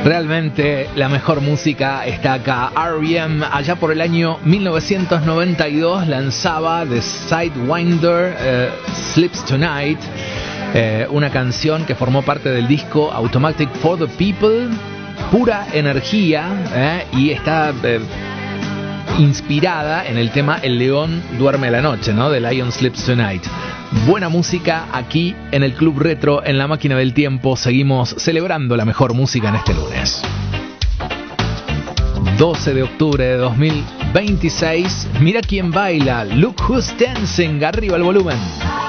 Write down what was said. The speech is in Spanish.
Realmente la mejor música está acá. R.E.M. allá por el año 1992 lanzaba The Sidewinder, Sleeps Tonight, una canción que formó parte del disco Automatic for the People, pura energía, y está inspirada en el tema El León Duerme la Noche, ¿no? The Lion Sleeps Tonight. Buena música aquí en el Club Retro, en la máquina del tiempo. Seguimos celebrando la mejor música en este lunes. 12 de octubre de 2026. Mira quién baila. Look Who's Dancing. Arriba el volumen.